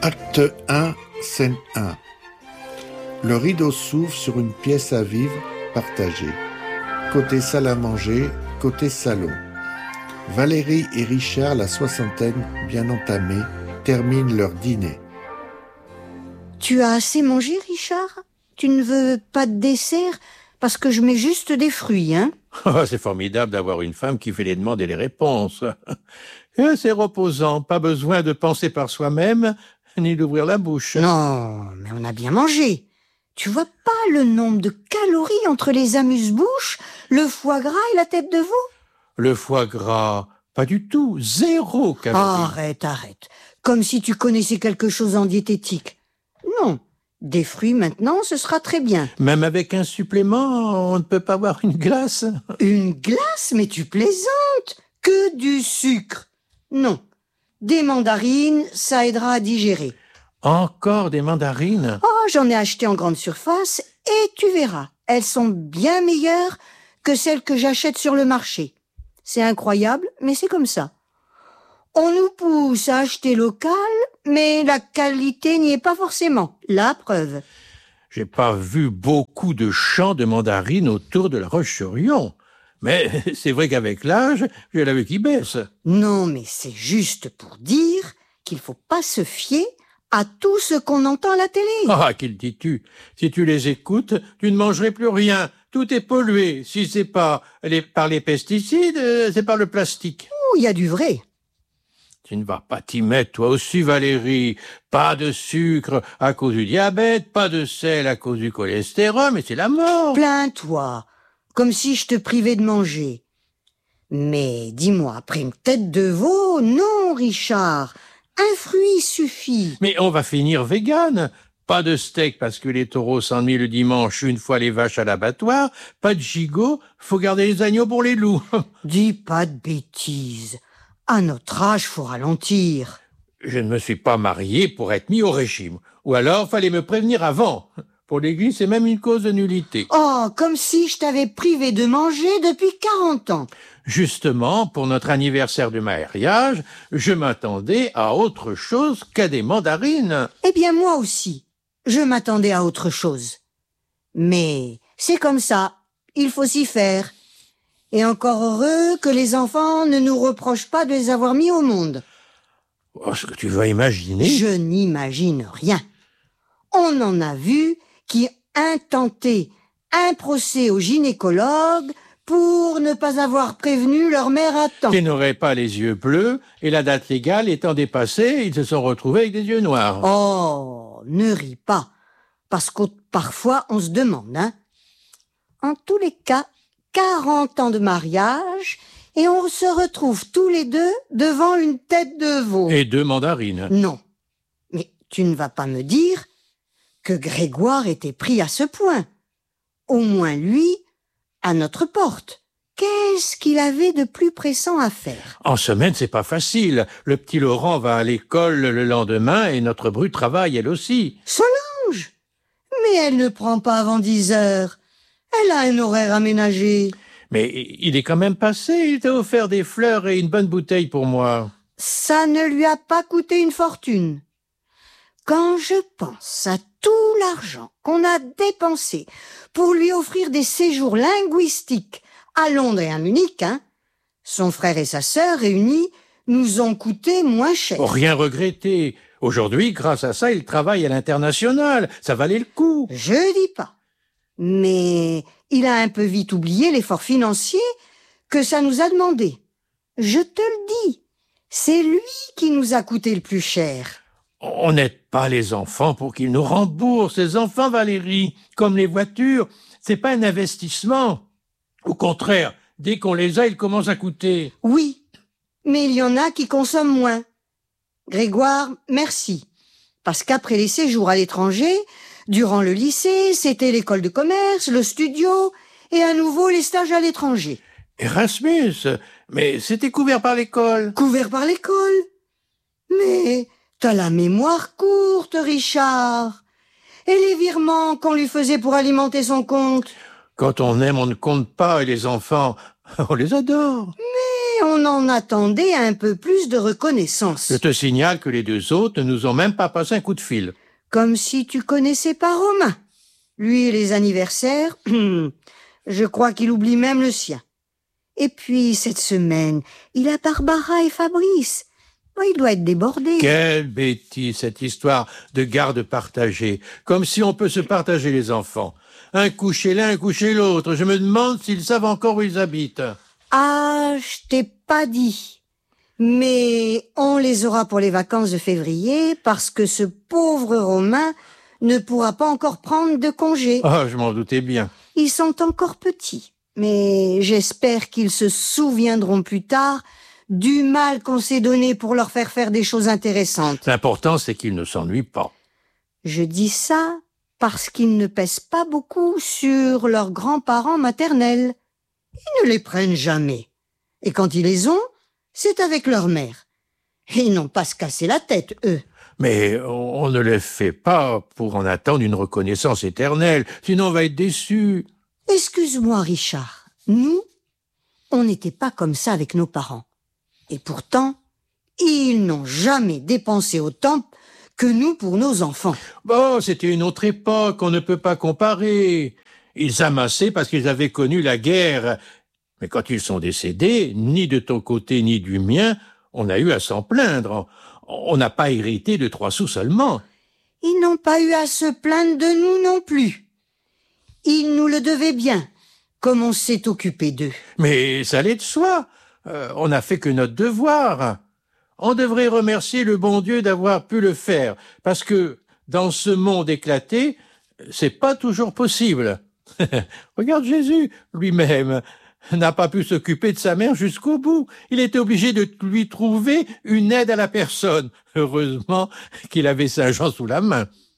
Acte 1, scène 1. Le rideau s'ouvre sur une pièce à vivre partagée. Côté salle à manger, côté salon. Valérie et Richard, la soixantaine bien entamée, terminent leur dîner. Tu as assez mangé, Richard? Tu ne veux pas de dessert? Parce que je mets juste des fruits, hein? Oh, c'est formidable d'avoir une femme qui fait les demandes et les réponses. C'est reposant, pas besoin de penser par soi-même, ni d'ouvrir la bouche. Non, mais on a bien mangé. Tu vois pas le nombre de calories entre les amuse-bouches, le foie gras et la tête de veau? Le foie gras, pas du tout, 0 calories. Arrête. Comme si tu connaissais quelque chose en diététique. Non, des fruits maintenant, ce sera très bien. Même avec un supplément, on ne peut pas avoir une glace. Une glace? Mais tu plaisantes! Que du sucre! Non, des mandarines, ça aidera à digérer. Encore des mandarines? Oh, j'en ai acheté en grande surface et tu verras, elles sont bien meilleures que celles que j'achète sur le marché. C'est incroyable, mais c'est comme ça. On nous pousse à acheter local, mais la qualité n'y est pas forcément. La preuve. J'ai pas vu beaucoup de champs de mandarines autour de la Roche-sur-Yon. Mais c'est vrai qu'avec l'âge, j'ai la vue qui baisse. Non, mais c'est juste pour dire qu'il faut pas se fier à tout ce qu'on entend à la télé. Ah, qu'il dis-tu? Si tu les écoutes, tu ne mangerais plus rien. Tout est pollué. Si c'est pas par les pesticides, c'est par le plastique. Oh, il y a du vrai. Tu ne vas pas t'y mettre, toi aussi, Valérie. Pas de sucre à cause du diabète, pas de sel à cause du cholestérol, mais c'est la mort. Plains-toi, comme si je te privais de manger. Mais dis-moi, après une tête de veau, non, Richard. Un fruit suffit. Mais on va finir vegan. Pas de steak parce que les taureaux s'ennuient le dimanche une fois les vaches à l'abattoir. Pas de gigot, faut garder les agneaux pour les loups. Dis pas de bêtises. À notre âge, faut ralentir. Je ne me suis pas marié pour être mis au régime. Ou alors, fallait me prévenir avant. Pour l'église, c'est même une cause de nullité. Oh, comme si je t'avais privé de manger depuis 40 ans. Justement, pour notre anniversaire de mariage, je m'attendais à autre chose qu'à des mandarines. Eh bien, moi aussi, je m'attendais à autre chose. Mais c'est comme ça, il faut s'y faire. Et encore heureux que les enfants ne nous reprochent pas de les avoir mis au monde. Oh, ce que tu vas imaginer. Je n'imagine rien. On en a vu qui intentaient un procès au gynécologue pour ne pas avoir prévenu leur mère à temps. Qui n'auraient pas les yeux bleus, et la date légale étant dépassée, ils se sont retrouvés avec des yeux noirs. Oh, ne ris pas, parce que parfois on se demande, hein. En tous les cas, 40 ans de mariage, et on se retrouve tous les deux devant une tête de veau. Et 2 mandarines. Non, mais tu ne vas pas me dire que Grégoire était pris à ce point. Au moins lui, à notre porte. Qu'est-ce qu'il avait de plus pressant à faire? En semaine, c'est pas facile. Le petit Laurent va à l'école le lendemain et notre Bru travaille elle aussi. Solange! Mais elle ne prend pas avant 10 heures. Elle a un horaire aménagé. Mais il est quand même passé, il t'a offert des fleurs et une bonne bouteille pour moi. Ça ne lui a pas coûté une fortune. Quand je pense à tout l'argent qu'on a dépensé pour lui offrir des séjours linguistiques à Londres et à Munich, hein, son frère et sa sœur réunis nous ont coûté moins cher. Pour rien regretter. Aujourd'hui, grâce à ça, il travaille à l'international. Ça valait le coup. Je dis pas. Mais il a un peu vite oublié l'effort financier que ça nous a demandé. Je te le dis, c'est lui qui nous a coûté le plus cher. On n'aide pas les enfants pour qu'ils nous remboursent. Les enfants, Valérie, comme les voitures, c'est pas un investissement. Au contraire, dès qu'on les a, ils commencent à coûter. Oui, mais il y en a qui consomment moins. Grégoire, merci. Parce qu'après les séjours à l'étranger, durant le lycée, c'était l'école de commerce, le studio, et à nouveau les stages à l'étranger. Erasmus, mais c'était couvert par l'école. Couvert par l'école? Mais t'as la mémoire courte, Richard. Et les virements qu'on lui faisait pour alimenter son compte? Quand on aime, on ne compte pas, et les enfants, on les adore. on en attendait un peu plus de reconnaissance. Je te signale que les deux autres ne nous ont même pas passé un coup de fil. Comme si tu connaissais pas Romain. Lui, les anniversaires, je crois qu'il oublie même le sien. Et puis, cette semaine, il a Barbara et Fabrice. Il doit être débordé. Quelle bêtise, cette histoire de garde partagée. Comme si on peut se partager les enfants. Un coup chez l'un, un coup chez l'autre. Je me demande s'ils savent encore où ils habitent. Ah, je t'ai pas dit. Mais on les aura pour les vacances de février parce que ce pauvre Romain ne pourra pas encore prendre de congé. Ah, je m'en doutais bien. Ils sont encore petits, mais j'espère qu'ils se souviendront plus tard du mal qu'on s'est donné pour leur faire des choses intéressantes. L'important, c'est qu'ils ne s'ennuient pas. Je dis ça parce qu'ils ne pèsent pas beaucoup sur leurs grands-parents maternels. Ils ne les prennent jamais. Et quand ils les ont, c'est avec leur mère. Et ils n'ont pas à se casser la tête, eux. Mais on ne les fait pas pour en attendre une reconnaissance éternelle, sinon on va être déçus. Excuse-moi, Richard. Nous, on n'était pas comme ça avec nos parents. Et pourtant, ils n'ont jamais dépensé autant que nous pour nos enfants. Bon, c'était une autre époque, on ne peut pas comparer. Ils amassaient parce qu'ils avaient connu la guerre. Mais quand ils sont décédés, ni de ton côté ni du mien, on a eu à s'en plaindre. On n'a pas hérité de 3 sous seulement. Ils n'ont pas eu à se plaindre de nous non plus. Ils nous le devaient bien, comme on s'est occupé d'eux. Mais ça allait de soi. On n'a fait que notre devoir. On devrait remercier le bon Dieu d'avoir pu le faire, parce que dans ce monde éclaté, c'est pas toujours possible. Regarde Jésus, lui-même, n'a pas pu s'occuper de sa mère jusqu'au bout. Il était obligé de lui trouver une aide à la personne. Heureusement qu'il avait Saint Jean sous la main.